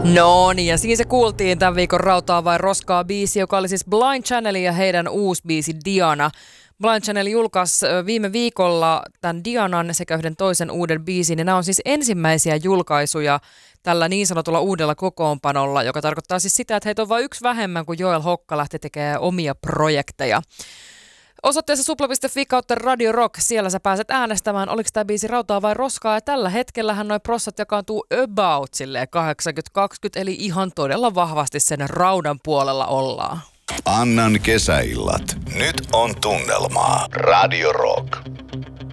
No niin, ja siinä se kuultiin tämän viikon Rautaa vai roskaa -biisi, joka oli siis Blind Channel ja heidän uusi biisi Diana. Blind Channel julkaisi viime viikolla tämän Dianan sekä yhden toisen uuden biisin, ja nämä on siis ensimmäisiä julkaisuja tällä niin sanotulla uudella kokoonpanolla, joka tarkoittaa siis sitä, että heitä on vain yksi vähemmän, kuin Joel Hokka lähti tekemään omia projekteja. Osoitteessa supla.fi kautta Radio Rock, siellä sä pääset äänestämään, oliko tämä biisi Rautaa vai roskaa, ja tällä hetkellähän noi prossat jakaantuu about silleen 80-20, eli ihan todella vahvasti sen raudan puolella ollaan. Annan kesäillat. Nyt on tunnelmaa. Radio Rock.